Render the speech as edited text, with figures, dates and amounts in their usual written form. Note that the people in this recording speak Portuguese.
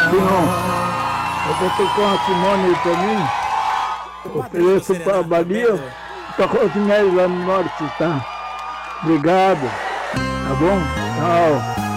Simão, eu vou tocar uma Simone aí pra mim. Ofereço pra Bahia, toca os dinheiros lá no norte, tá? Obrigado, tá bom? Tchau.